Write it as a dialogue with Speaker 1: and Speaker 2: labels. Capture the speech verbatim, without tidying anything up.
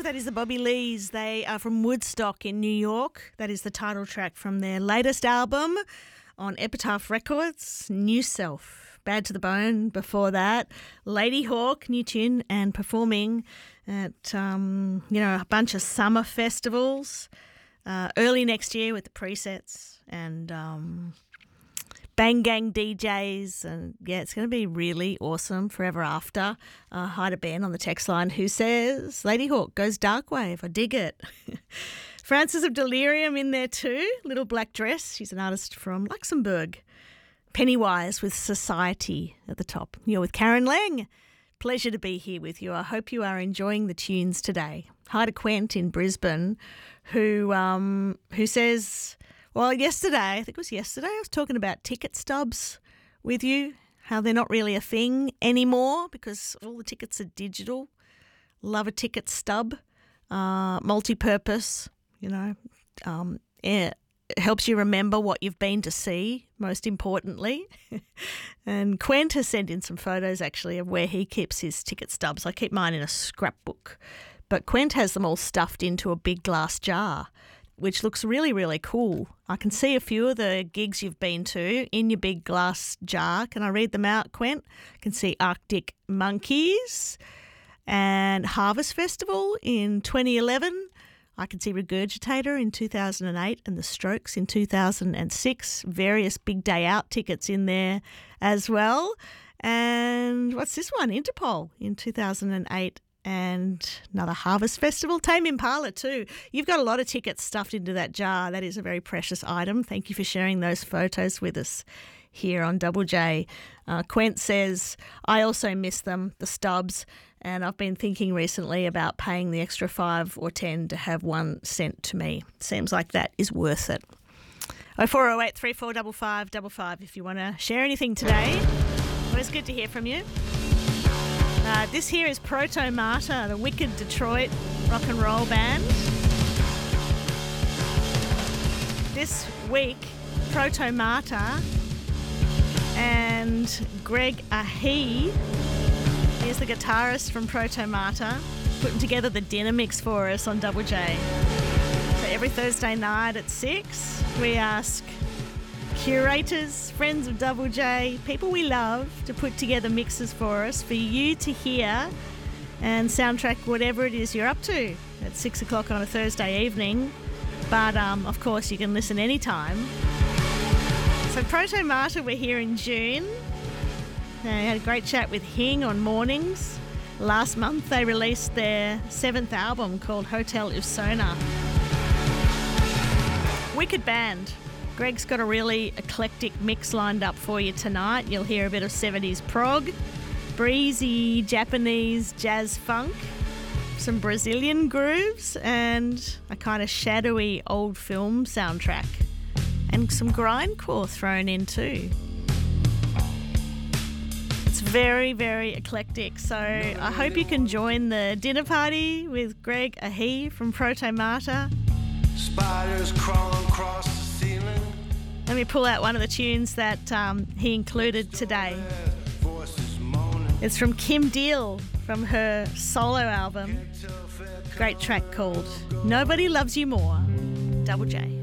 Speaker 1: That is the Bobby Lees. They are from Woodstock in New York. That is the title track from their latest album on Epitaph Records, New Self. Bad to the Bone before that. Lady Hawk, new tune, and performing at, um, you know, a bunch of summer festivals uh, early next year with the Presets and um, Bang Gang D Js. And, yeah, it's going to be really awesome forever after. Uh, hi to Ben on the text line who says, Lady Hawk goes Darkwave. I dig it. Frances of Delirium in there too. Little Black Dress. She's an artist from Luxembourg. Pennywise with Society at the top. You're with Karen Lang. Pleasure to be here with you. I hope you are enjoying the tunes today. Hi to Quent in Brisbane who um, who says, well, yesterday, I think it was yesterday, I was talking about ticket stubs with you, how they're not really a thing anymore because all the tickets are digital. Love a ticket stub, uh, multi-purpose, you know, um, yeah. It helps you remember what you've been to see, most importantly. And Quent has sent in some photos, actually, of where he keeps his ticket stubs. I keep mine in a scrapbook. But Quent has them all stuffed into a big glass jar, which looks really, really cool. I can see a few of the gigs you've been to in your big glass jar. Can I read them out, Quent? I can see Arctic Monkeys and Harvest Festival in twenty eleven. I can see Regurgitator in two thousand eight and The Strokes in two thousand six. Various big day out tickets in there as well. And what's this one? Interpol in two thousand eight and another Harvest Festival. Tame Impala too. You've got a lot of tickets stuffed into that jar. That is a very precious item. Thank you for sharing those photos with us here on Double J. Uh, Quent says, I also miss them, the stubs, and I've been thinking recently about paying the extra five or ten to have one sent to me. Seems like that is worth it. oh four oh eight, three four five five five five if you want to share anything today. Always good to hear from you. Uh, this here is Proto Martyr, the wicked Detroit rock and roll band. This week, Proto Martyr and Greg Ahee, he's the guitarist from Proto Martyr, putting together the dinner mix for us on Double J. So every Thursday night at six, we ask curators, friends of Double J, people we love, to put together mixes for us for you to hear and soundtrack whatever it is you're up to at six o'clock on a Thursday evening. But, um, of course, you can listen anytime. So Proto Martyr, we're here in June. I had a great chat with Hing on Mornings. Last month they released their seventh album called Hotel Usona. Wicked band. Greg's got a really eclectic mix lined up for you tonight. You'll hear a bit of seventies prog, breezy Japanese jazz funk, some Brazilian grooves, and a kind of shadowy old film soundtrack. And some grindcore thrown in too. It's very, very eclectic. So I hope you can join the dinner party with Greg Ahee from Proto Martyr. Spiders crawling across the ceiling. Let me pull out one of the tunes that um, he included today. It's from Kim Deal from her solo album. Great track called Nobody Loves You More. Double J.